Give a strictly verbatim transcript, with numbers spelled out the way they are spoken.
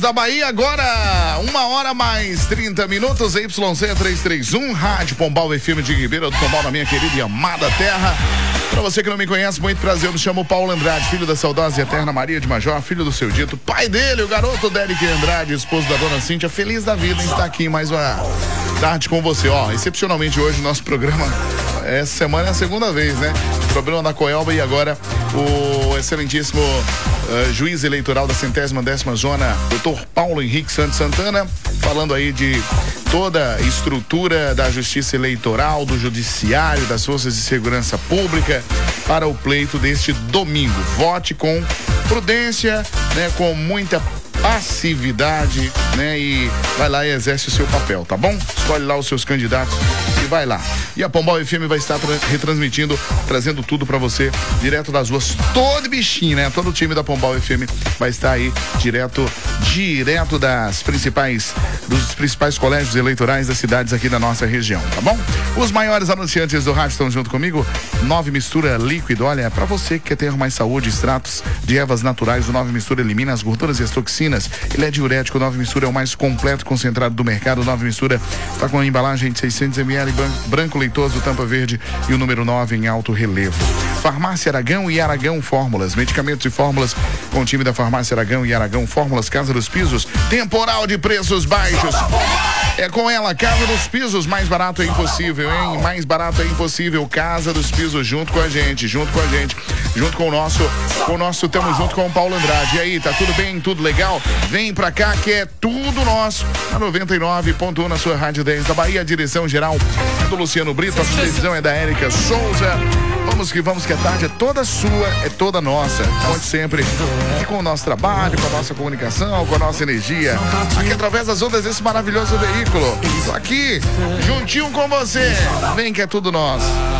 Da Bahia agora, uma hora mais trinta minutos, Y C trezentos e trinta e um, Rádio Pombal F M de Ribeira do Pombal, na minha querida e amada terra. Pra você que não me conhece, muito prazer, eu me chamo Paulo Andrade, filho da saudosa e eterna Maria de Major, filho do seu dito, pai dele, o garoto Derek Andrade, esposo da dona Cíntia, feliz da vida em estar aqui mais uma tarde com você. Ó, excepcionalmente hoje, nosso programa, essa semana é a segunda vez, né? Problema da Coelba e agora o excelentíssimo uh, juiz eleitoral da centésima décima zona, doutor Paulo Henrique Santos Santana, falando aí de toda a estrutura da justiça eleitoral, do judiciário, das forças de segurança pública para o pleito deste domingo. Vote com prudência, né, com muita passividade, né, e vai lá e exerce o seu papel, tá bom? Escolhe lá os seus candidatos e vai lá. E a Pombal F M vai estar retransmitindo, trazendo tudo pra você, direto das ruas, todo bichinho, né? Todo o time da Pombal F M vai estar aí, direto, direto das principais, dos principais colégios eleitorais das cidades aqui da nossa região, tá bom? Os maiores anunciantes do rádio estão junto comigo. Nove Mistura Líquido, olha, pra você que quer ter mais saúde, extratos de ervas naturais, o Nove Mistura elimina as gorduras e as toxinas. Ele é diurético, o Nove Mistura é o mais completo concentrado do mercado. O Nove Mistura está com a embalagem de seiscentos mililitros, branco leitoso, tampa verde e o número nove em alto relevo. Farmácia Aragão e Aragão Fórmulas, medicamentos e fórmulas com o time da Farmácia Aragão e Aragão Fórmulas, Casa dos Pisos, temporal de preços baixos. É com ela, Casa dos Pisos, mais barato é impossível, hein? Mais barato é impossível, Casa dos Pisos, junto com a gente, junto com a gente, junto com o nosso, com o nosso, tamo junto com o Paulo Andrade. E aí, tá tudo bem? Tudo legal? Vem pra cá que é tudo nosso, na noventa e nove ponto um na sua Rádio dez da Bahia, a direção geral é do Luciano Brito, a supervisão é da Érica Souza. Vamos que vamos que a tarde é toda sua, é toda nossa. Conte sempre aqui com o nosso trabalho, com a nossa comunicação, com a nossa energia, aqui através das ondas desse maravilhoso veículo. Tô aqui, juntinho com você. Vem que é tudo nosso.